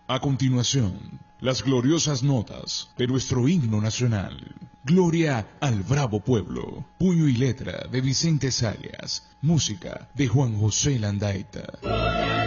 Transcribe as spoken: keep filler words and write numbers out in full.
A continuación, las gloriosas notas de nuestro himno nacional. Gloria al bravo pueblo. Puño y letra de Vicente Zayas. Música de Juan José Landaeta.